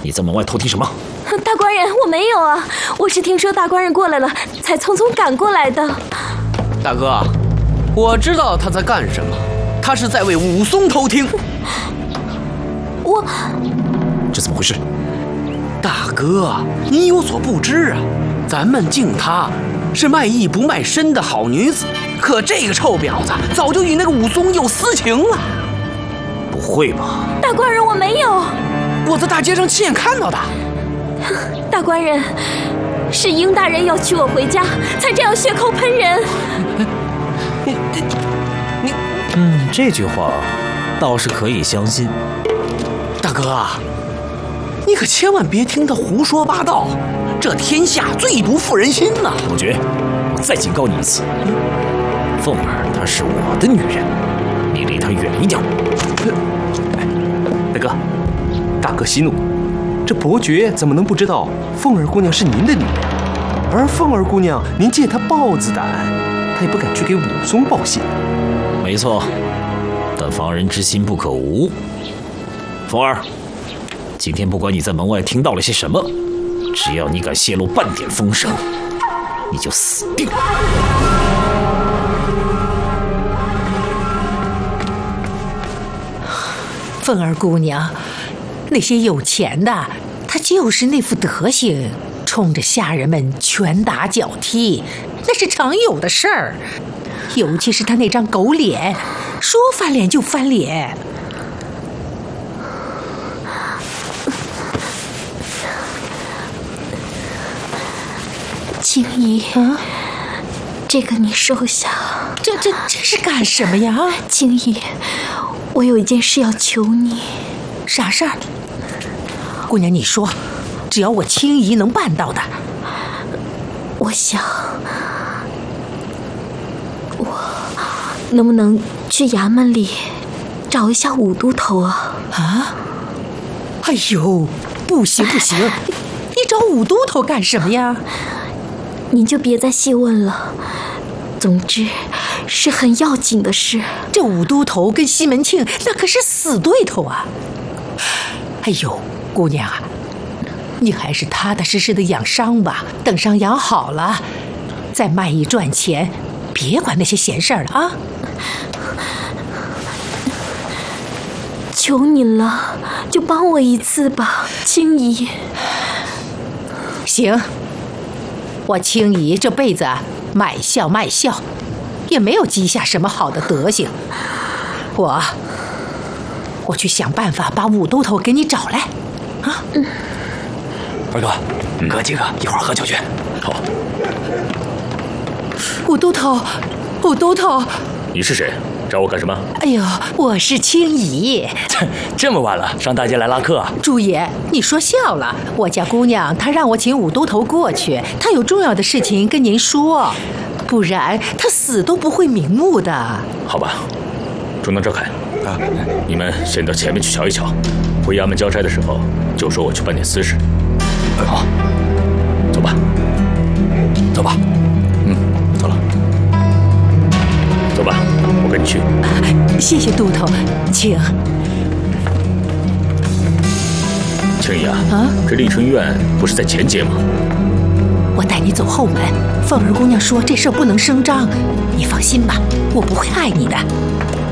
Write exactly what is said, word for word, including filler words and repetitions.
你在门外偷听什么？ 大官人，我没有啊，我是听说大官人过来了，才匆匆赶过来的。 大哥，我知道他在干什么，他是在为武松偷听。 我， 这怎么回事？ 大哥，你有所不知啊，咱们敬她是卖艺不卖身的好女子，可这个臭婊子早就与那个武松有私情了。 不会吧？ 大官人，我没有， 我在大街上亲眼看到的。 大官人，是殷大人要娶我回家，才这样血口喷人。 你你， 嗯，这句话倒是可以相信。 大哥，你可千万别听他胡说八道，这天下最毒妇人心呐！ 伯爵，我再警告你一次，凤儿她是我的女人，你离她远一点。 哎，大哥，大哥息怒，这伯爵怎么能不知道凤儿姑娘是您的女人？而凤儿姑娘，您借她豹子胆，她也不敢去给武松报信。 没错，但防人之心不可无。凤儿，今天不管你在门外听到了些什么，只要你敢泄露半点风声，你就死定了。 凤儿姑娘，那些有钱的，他就是那副德行，冲着下人们拳打脚踢，那是常有的事儿。尤其是他那张狗脸，说翻脸就翻脸。 青姨， 啊， 这个你收下。 这这这是干什么呀？ 青姨，我有一件事要求你。 啥事儿？姑娘，你说，只要我青姨能办到的。 我想，我能不能去衙门里找一下武都头啊？ 啊？哎呦，不行不行，你找武都头干什么呀？ 您就别再细问了，总之是很要紧的事。 这武都头跟西门庆那可是死对头啊！哎呦，姑娘啊，你还是踏踏实实的养伤吧，等伤养好了，再卖艺赚钱，别管那些闲事儿了啊！ 求您了，就帮我一次吧，青姨。 行，我青姨这辈子卖笑卖笑，也没有积下什么好的德行。我，我去想办法把武都头给你找来，啊！ 嗯。 二哥，哥几个一会儿喝酒去。好。 武都头，武都头， 你是谁？找我干什么？ 哎呦，我是青姨。 这么晚了，上大街来拉客啊？ 朱爷，你说笑了。我家姑娘她让我请武都头过去，她有重要的事情跟您说，不然她死都不会瞑目的。 好吧，中当赵凯啊，你们先到前面去瞧一瞧，回衙门交差的时候就说我去办点私事。好，走吧，走吧。嗯，走了。走吧，我跟你去。 谢谢都头，请。 青姨啊， 啊， 这丽春院不是在前街吗？ 我带你走后门。凤儿姑娘说这事儿不能声张，你放心吧，我不会害你的。